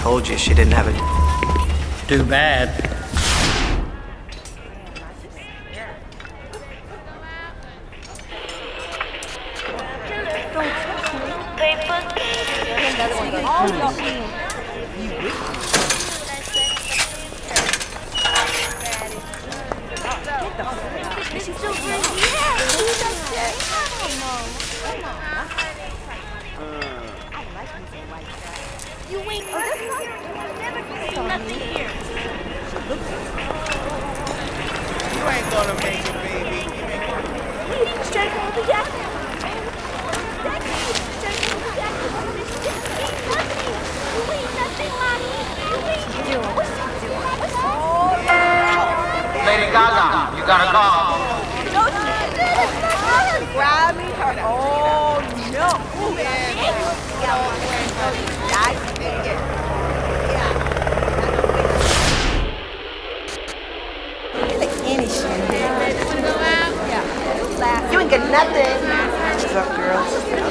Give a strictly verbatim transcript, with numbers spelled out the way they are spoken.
told you she didn't have it. Too bad. You ain't nothing here. You ain't gonna make it, baby. He's drinking with the jacket. That kid is drinking with the jacket. This shit ain't nothing. You ain't nothing, mommy. You ain't doing. What's he doing? What's he Lady Gaga, you gotta go. No, she didn't. Grab me her. Oh, no. You ain't got nothing. What's up, girls?